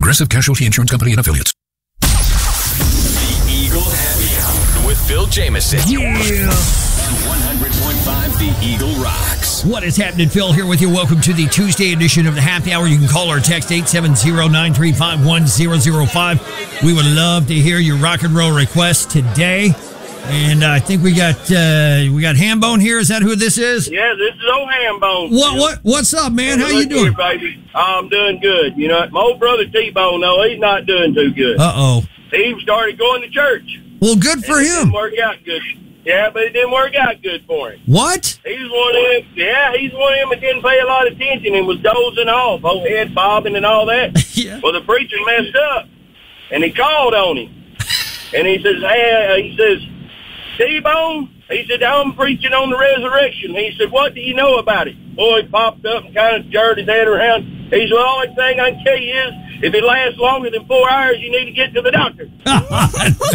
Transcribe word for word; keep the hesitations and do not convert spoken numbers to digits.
Progressive Casualty Insurance Company and Affiliates. The Eagle Happy Hour with Phil Jameson. Yeah. one hundred point five The Eagle Rocks. What is happening, Phil? Here with you. Welcome to the Tuesday edition of the Happy Hour. You can call or text eight seven zero, nine three five, one zero zero five. We would love to hear your rock and roll requests today. And uh, I think we got uh, we got Hambone here. Is that who this is? Yeah, this is old Hambone. What what what's up, man? How you Look doing? here, baby. I'm doing good. You know, my old brother T-Bone, though, he's not doing too good. Uh oh. He started going to church. Well, good for and it him. Didn't work out good. Yeah, but it didn't work out good for him. What? He's one of them. Yeah, he's one of them that didn't pay a lot of attention and was dozing off, whole head bobbing and all that. Yeah. Well, the preacher messed up, and he called on him, and he says, "Hey," uh, he says, "T-Bone," he said, "I'm preaching on the resurrection." He said, "What do you know about it?" Boy, he popped up and kind of jerked his head around. He said, "Well, the only thing I can tell you is, if it lasts longer than four hours, you need to get to the doctor."